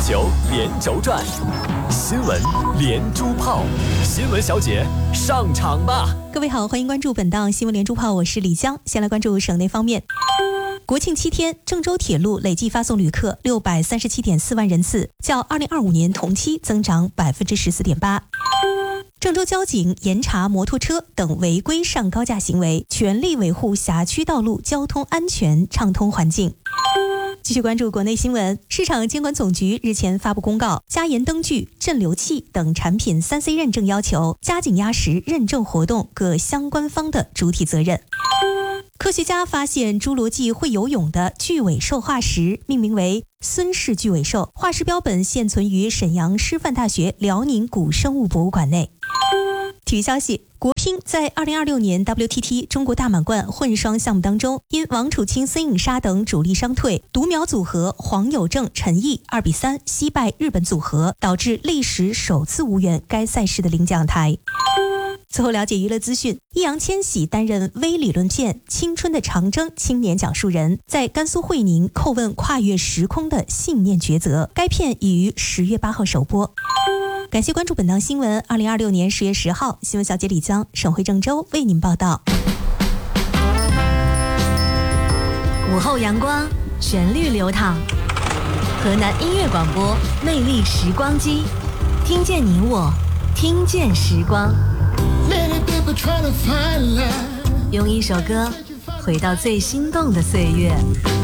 球连轴转，新闻连珠炮，新闻小姐上场吧！ 各位好，欢迎关注本档新闻连珠炮，我是李江。先来关注省内方面。国庆7天，郑州铁路累计发送旅客637.4万人次，较2025年同期增长14.8%。郑州交警严查摩托车等违规上高架行为，全力维护辖区道路交通安全畅通环境。继续关注国内新闻，市场监管总局日前发布公告，加严灯具、镇流器等产品3C 认证要求，加紧压实认证活动各相关方的主体责任。科学家发现侏罗纪会游泳的巨尾兽化石，命名为孙氏巨尾兽，化石标本现存于沈阳师范大学辽宁古生物博物馆内。体育消息，国乒在2026年 WTT 中国大满贯混双项目当中，因王楚钦、孙颖莎等主力伤退，独苗组合黄有正、陈毅2-3惜败日本组合，导致历史首次无缘该赛事的领奖台。最后了解娱乐资讯，易烊千玺担任微理论片《青春的长征》青年讲述人，在甘肃会宁叩问跨越时空的信念抉择。该片已于10月8号首播。感谢关注本档新闻。2026年10月10号，新闻小姐李江，省会郑州为您报道。 午后阳光，旋律流淌，河南音乐广播，魅力时光机，听见你我，听见时光。用一首歌回到最心动的岁月。